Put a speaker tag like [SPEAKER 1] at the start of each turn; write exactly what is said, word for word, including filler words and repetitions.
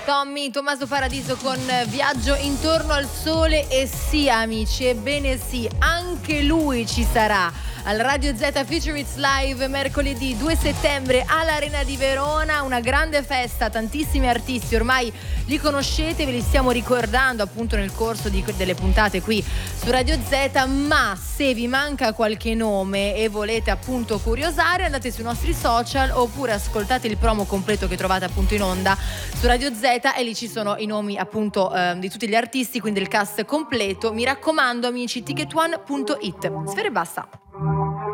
[SPEAKER 1] Tommy, Tommaso Paradiso con Viaggio intorno al sole. E sì amici, ebbene sì, anche lui ci sarà al Radio Z Future It's Live mercoledì due settembre all'Arena di Verona, una grande festa, tantissimi artisti, ormai li conoscete, ve li stiamo ricordando appunto nel corso di, delle puntate qui su Radio Z, ma se vi manca qualche nome e volete appunto curiosare, andate sui nostri social oppure ascoltate il promo completo che trovate appunto in onda su Radio Z e lì ci sono i nomi appunto eh, di tutti gli artisti, quindi il cast completo. Mi raccomando amici, ticket one punto it. Sfere e basta.